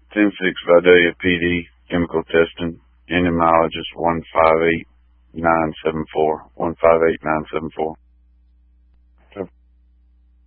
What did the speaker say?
10-6 Vidalia PD, chemical testing, Indian mileage is 158974, 158974.